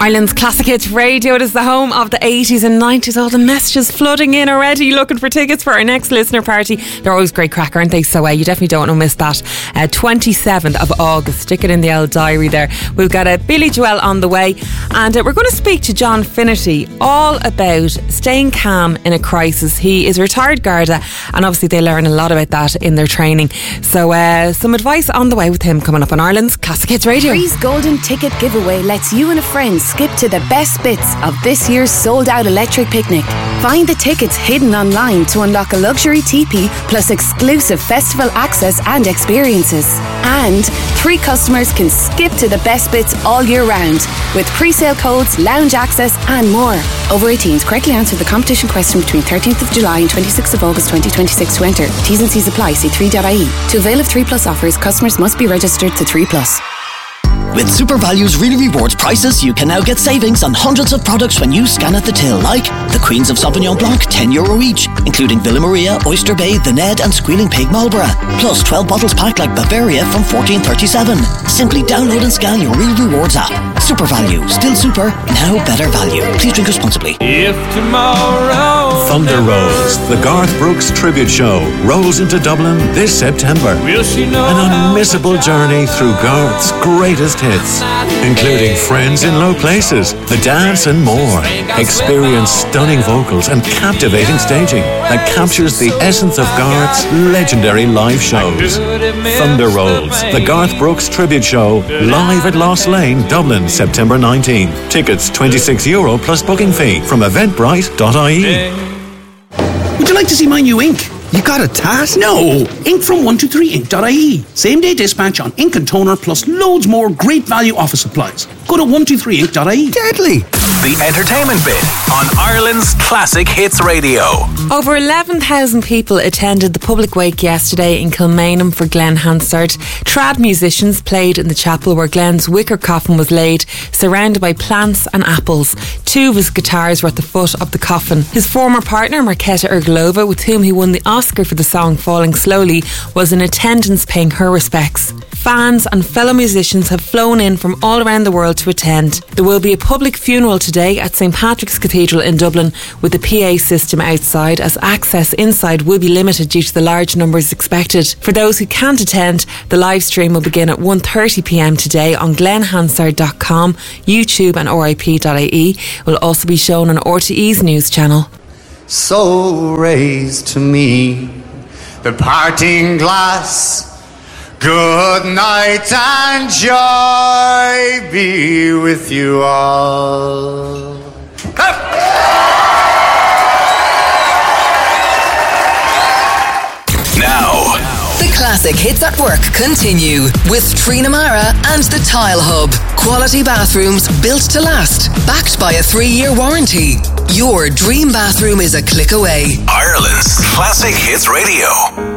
Ireland's Classic Hits Radio. It is the home of the 80s and 90s. All the messages flooding in already, looking for tickets for our next listener party. They're always great crack, aren't they? So you definitely don't want to miss that. 27th of August. Stick it in the old diary there. We've got a Billy Joel on the way, and we're going to speak to John Finnerty all about staying calm in a crisis. He is a retired Garda, and obviously they learn a lot about that in their training. So some advice on the way with him coming up on Ireland's Classic Hits Radio. Free's Golden Ticket Giveaway lets you and a friend skip to the best bits of this year's sold-out electric picnic. Find the tickets hidden online to unlock a luxury teepee plus exclusive festival access and experiences. And 3 customers can skip to the best bits all year round with pre-sale codes, lounge access and more. Over 18s, correctly answer the competition question between 13th of July and 26th of August 2026 to enter. T's and C's apply. See 3.ie. To avail of 3 Plus offers, customers must be registered to 3 Plus. With SuperValue's Really Rewards prices, you can now get savings on hundreds of products when you scan at the till, like the Queens of Sauvignon Blanc, €10 each, including Villa Maria, Oyster Bay, The Ned and Squealing Pig Marlborough, plus 12 bottles packed like Bavaria from $14.37. Simply download and scan your Really Rewards app. SuperValue, still super, now better value. Please drink responsibly. If tomorrow Thunder Rolls, the Garth Brooks tribute show, rolls into Dublin this September. will she know An unmissable journey through Garth's greatest hits, including Friends in Low Places, The Dance and more. Experience stunning vocals and captivating staging that captures the essence of Garth's legendary live shows. Thunder Rolls, the Garth Brooks tribute show, live at Lost Lane, Dublin, September 19th. Tickets €26 plus booking fee from eventbrite.ie. Would you like to see my new ink? You got a task? No! Ink from 123ink.ie. Same day dispatch on ink and toner plus loads more great value office supplies. Go to 123ink.ie. Deadly! The entertainment bit on Ireland's Classic Hits Radio. Over 11,000 people attended the public wake yesterday in Kilmainham for Glenn Hansard. Trad musicians played in the chapel where Glenn's wicker coffin was laid, surrounded by plants and apples. 2 of his guitars were at the foot of the coffin. His former partner, Marketa Erglova, with whom he won the Oscar for the song Falling Slowly, was in attendance paying her respects. Fans and fellow musicians have flown in from all around the world to attend. There will be a public funeral today at St Patrick's Cathedral in Dublin with the PA system outside, as access inside will be limited due to the large numbers expected. For those who can't attend, the live stream will begin at 1:30pm today on glennhansard.com, YouTube and RIP.ie. It will also be shown on RTE's news channel. So raise to me the parting glass. Good night and joy be with you all. Now, The Classic Hits at Work continue with Trina Mara and the Tile Hub. Quality bathrooms built to last, backed by a 3-year warranty. Your dream bathroom is a click away. Ireland's Classic Hits Radio.